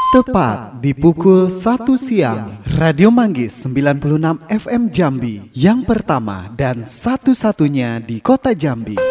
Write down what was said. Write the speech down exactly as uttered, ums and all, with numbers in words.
Tepat di pukul satu siang, Radio Manggis sembilan puluh enam F M Jambi, yang pertama dan satu-satunya di kota Jambi.